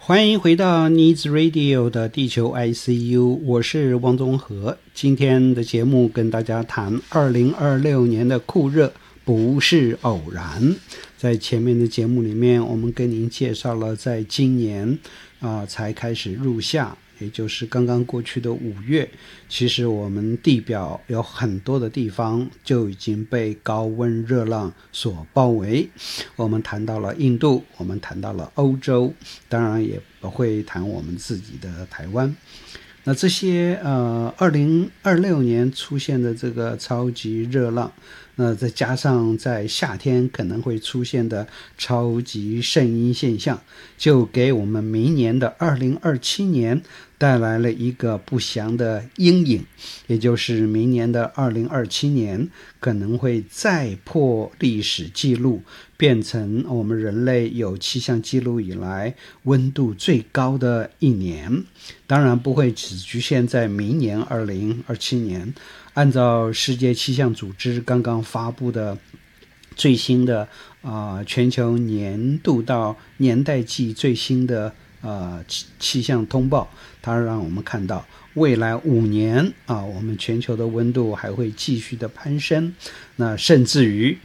欢迎回到 Needs Radio 的地球 ICU， 我是汪宗和。今天的节目跟大家谈2026年的酷热不是偶然。在前面的节目里面，我们跟您介绍了在今年才开始入夏，也就是刚刚过去的5月，其实我们地表有很多的地方就已经被高温热浪所包围。我们谈到了印度，我们谈到了欧洲，当然也会谈我们自己的台湾。那这些2026年出现的这个超级热浪，再加上在夏天可能会出现的超级圣婴现象，就给我们明年的2027年带来了一个不祥的阴影，也就是明年的2027年可能会再破历史记录，变成我们人类有气象记录以来温度最高的一年。当然不会只局限在明年2027年，按照世界气象组织刚刚发布的最新的全球年度到年代季最新的气象通报，它让我们看到未来5年我们全球的温度还会继续的攀升，那甚至于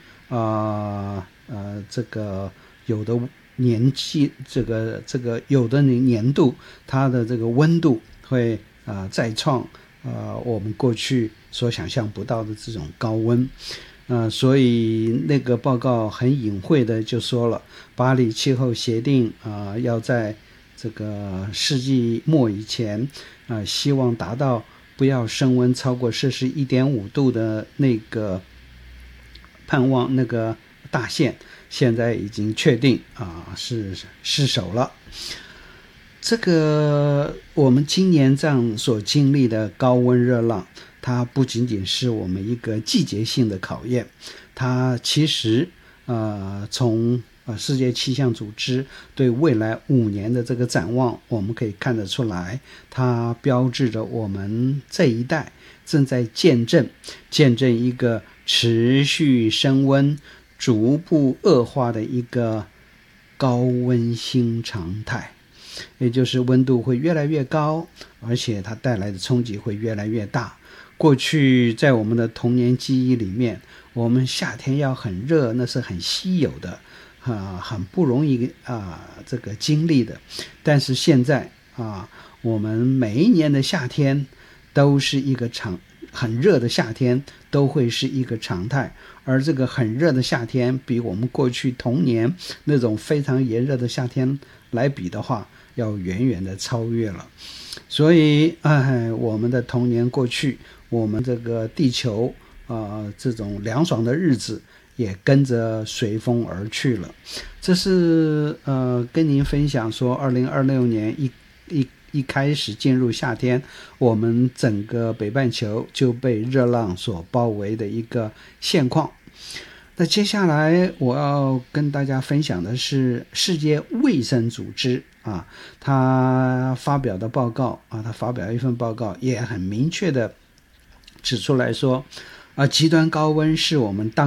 这个有的年纪这个有的年度它的这个温度会再创我们过去所想象不到的这种高温。所以那个报告很隐晦的就说了，巴黎气候协定要在这个世纪末以前希望达到不要升温超过摄氏 1.5 度的那个盼望，那个大限现在已经确定是失守了。这个我们今年这样所经历的高温热浪，它不仅仅是我们一个季节性的考验，它其实从世界气象组织对未来5年的这个展望，我们可以看得出来，它标志着我们这一代正在见证一个持续升温逐步恶化的一个高温新常态，也就是温度会越来越高，而且它带来的冲击会越来越大。过去在我们的童年记忆里面，我们夏天要很热那是很稀有的很不容易这个经历的。但是现在我们每一年的夏天都是一个很热的夏天都会是一个常态，而这个很热的夏天比我们过去童年那种非常炎热的夏天来比的话，要远远的超越了。所以我们的童年过去，我们这个地球这种凉爽的日子也跟着随风而去了。这是跟您分享说2026年一开始进入夏天，我们整个北半球就被热浪所包围的一个现况。那接下来我要跟大家分享的是世界卫生组织他发表的报告他发表一份报告，也很明确的指出来说极端高温是我们当